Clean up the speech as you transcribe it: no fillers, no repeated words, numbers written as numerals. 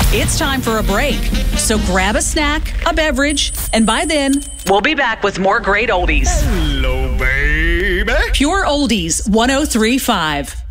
It's time for a break. So grab a snack, a beverage, and by then, we'll be back with more great oldies. Hello, baby. Pure Oldies 103.5.